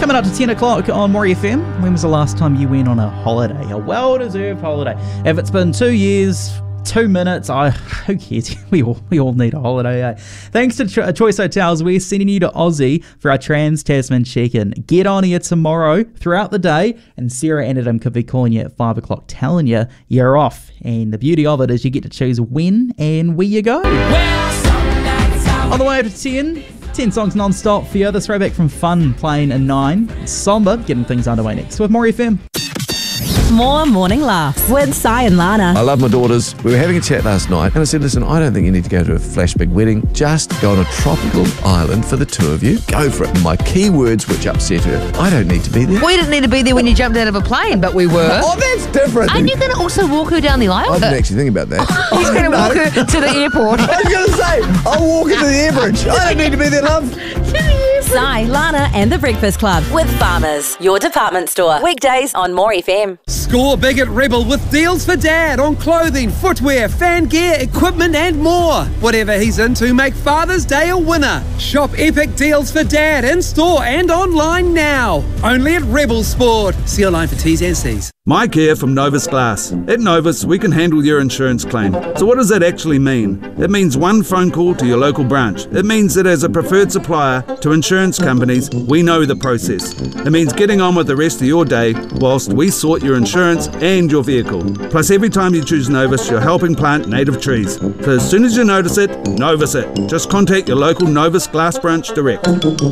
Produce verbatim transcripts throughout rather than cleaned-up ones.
Coming up to ten o'clock on Maury F M. When was the last time you went on a holiday? A well-deserved holiday. If it's been two years, two minutes, I who cares? We all we all need a holiday. Eh? Thanks to Cho- Choice Hotels, we're sending you to Aussie for our Trans-Tasman check-in. Get on here tomorrow throughout the day, and Sarah and Adam could be calling you at five o'clock telling you you're off. And the beauty of it is you get to choose when and where you go. Well, on the way up to ten, ten songs non-stop for you. The throwback from Fun playing in nine. Somber getting things underway next with Maury F M. More morning laughs with Si and Lana. I love my daughters. We were having a chat last night and I said, listen, I don't think you need to go to a flash big wedding. Just go on a tropical island for the two of you. Go for it. And my key words which upset her. I don't need to be there. We didn't need to be there when you jumped out of a plane, but we were. Oh, that's different. Aren't you going to also walk her down the aisle? I didn't actually think about that. He's going to walk her to the airport. I was going to say, I'll walk into the air bridge. I don't need to be there, love. Si, Lana and the Breakfast Club with Farmers, your department store. Weekdays on Maury F M. Score big at Rebel with deals for Dad on clothing, footwear, fan gear, equipment and more. Whatever he's into, make Father's Day a winner. Shop epic deals for Dad in store and online now. Only at Rebel Sport. See a line for T's and C's. Mike here from Novus Glass. At Novus, we can handle your insurance claim. So what does that actually mean? It means one phone call to your local branch. It means that as a preferred supplier to insurance companies, we know the process. It means getting on with the rest of your day whilst we sort your insurance and your vehicle. Plus, every time you choose Novus, you're helping plant native trees. So as soon as you notice it, Novus it. Just contact your local Novus Glass branch direct.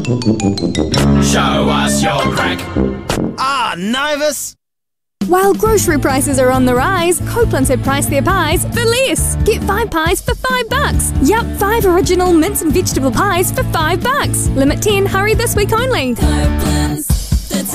Show us your crack. Ah, Novus! While grocery prices are on the rise, Copeland's have priced their pies for less. Get five pies for five bucks. Yup, five original mince and vegetable pies for five bucks. Limit ten, hurry this week only. Copeland's, the taste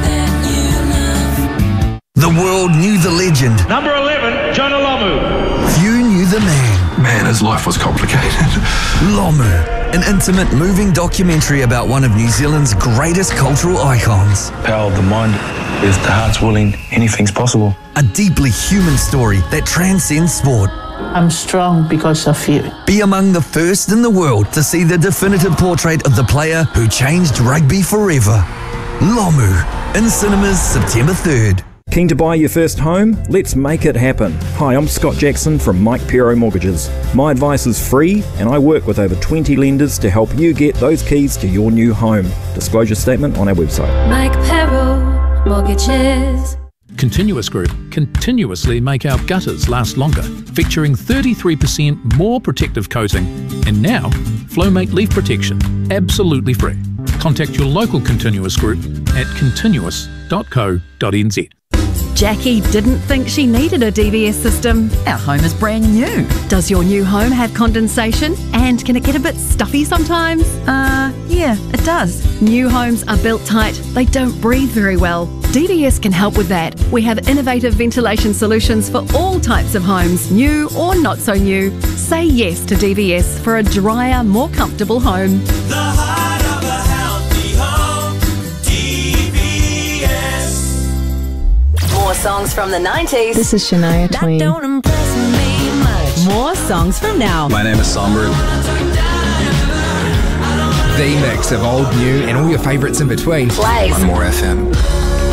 that you love. The world knew the legend. Number eleven, Jonah Lomu. Few knew the man. Man, his life was complicated. Lomu, an intimate, moving documentary about one of New Zealand's greatest cultural icons. Power of the mind. If the heart's willing, anything's possible. A deeply human story that transcends sport. I'm strong because of you. Be among the first in the world to see the definitive portrait of the player who changed rugby forever. Lomu, in cinemas September third. Keen to buy your first home? Let's make it happen. Hi, I'm Scott Jackson from Mike Pero Mortgages. My advice is free and I work with over twenty lenders to help you get those keys to your new home. Disclosure statement on our website. Mike Pero Mortgages. Continuous Group continuously make our gutters last longer, featuring thirty-three percent more protective coating. And now, Flowmate Leaf Protection, absolutely free. Contact your local Continuous Group at continuous dot co dot n z. Jackie didn't think she needed a D V S system. Our home is brand new. Does your new home have condensation? And can it get a bit stuffy sometimes? Uh, yeah, it does. New homes are built tight. They don't breathe very well. D V S can help with that. We have innovative ventilation solutions for all types of homes, new or not so new. Say yes to D V S for a drier, more comfortable home. The heart of a healthy home. D V S. More songs from the nineties. This is Shania Twain. That don't impress me much. More songs from now. My name is Sombra. The mix of old, new, and all your favourites in between. Plays on More F M.